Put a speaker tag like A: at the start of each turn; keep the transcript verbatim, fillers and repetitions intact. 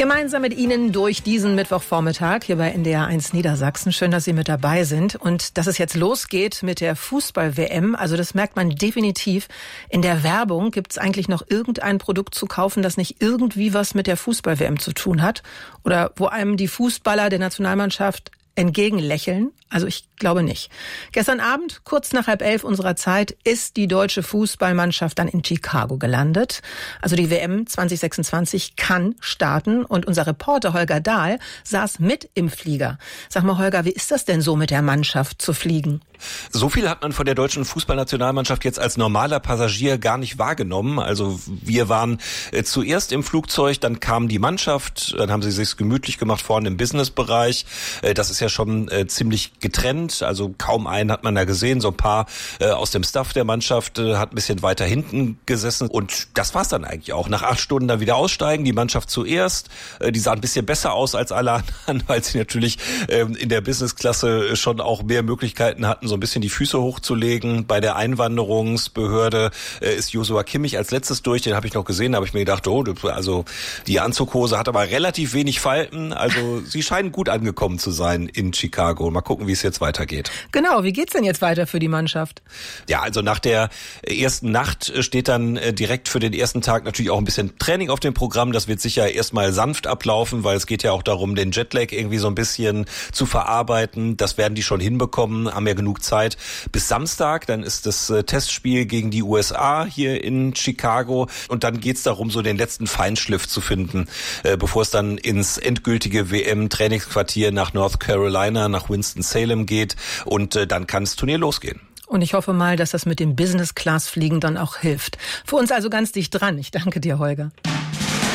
A: Gemeinsam mit Ihnen durch diesen Mittwochvormittag hier bei N D R eins Niedersachsen. Schön, dass Sie mit dabei sind und dass es jetzt losgeht mit der Fußball-W M. Also das merkt man definitiv. In der Werbung gibt es eigentlich noch irgendein Produkt zu kaufen, das nicht irgendwie was mit der Fußball-W M zu tun hat oder wo einem die Fußballer der Nationalmannschaft entgegenlächeln? Also ich glaube nicht. Gestern Abend, kurz nach halb elf unserer Zeit, ist die deutsche Fußballmannschaft dann in Chicago gelandet. Also die W M zwanzig sechsundzwanzig kann starten und unser Reporter Holger Dahl saß mit im Flieger. Sag mal, Holger, wie ist das denn so mit der Mannschaft zu fliegen?
B: So viel hat man von der deutschen Fußballnationalmannschaft jetzt als normaler Passagier gar nicht wahrgenommen. Also wir waren äh, zuerst im Flugzeug, dann kam die Mannschaft, dann haben sie sich's gemütlich gemacht vorne im Businessbereich. Äh, das ist ja schon äh, ziemlich getrennt, also kaum einen hat man da gesehen. So ein paar äh, aus dem Staff der Mannschaft äh, hat ein bisschen weiter hinten gesessen und das war's dann eigentlich auch. Nach acht Stunden dann wieder aussteigen, die Mannschaft zuerst. Äh, die sah ein bisschen besser aus als alle anderen, weil sie natürlich äh, in der Businessklasse schon auch mehr Möglichkeiten hatten, so ein bisschen die Füße hochzulegen. Bei der Einwanderungsbehörde äh, ist Joshua Kimmich als letztes durch, den habe ich noch gesehen, da habe ich mir gedacht, oh, also die Anzughose hat aber relativ wenig Falten, also sie scheinen gut angekommen zu sein in Chicago. Mal gucken, wie es jetzt weitergeht.
A: Genau, wie geht's denn jetzt weiter für die Mannschaft?
B: Ja, also nach der ersten Nacht steht dann direkt für den ersten Tag natürlich auch ein bisschen Training auf dem Programm. Das wird sicher erstmal sanft ablaufen, weil es geht ja auch darum, den Jetlag irgendwie so ein bisschen zu verarbeiten. Das werden die schon hinbekommen, haben ja genug Zeit bis Samstag. Dann ist das Testspiel gegen die U S A hier in Chicago und dann geht's darum, so den letzten Feinschliff zu finden, bevor es dann ins endgültige W M-Trainingsquartier nach North Carolina, nach Winston-Salem geht und äh, dann kann das Turnier losgehen.
A: Und ich hoffe mal, dass das mit dem Business-Class-Fliegen dann auch hilft. Für uns also ganz dicht dran. Ich danke dir, Holger.